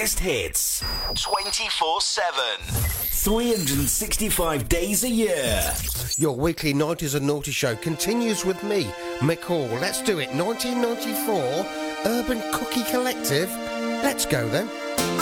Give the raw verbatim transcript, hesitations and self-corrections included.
Best hits twenty-four seven. three hundred sixty-five days a year. Your weekly nineties and Naughty show continues with me, Mick Hall. Let's do it. nineteen ninety-four, Urban Cookie Collective. Let's go then.